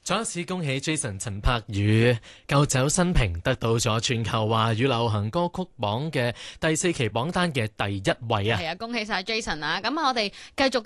再一次恭喜 Jason 陳柏宇舊酒新瓶得到咗全球華語流行歌曲榜嘅第4期榜單嘅第1位啊！ 係啊，恭喜晒 Jason 啊！咁我哋繼續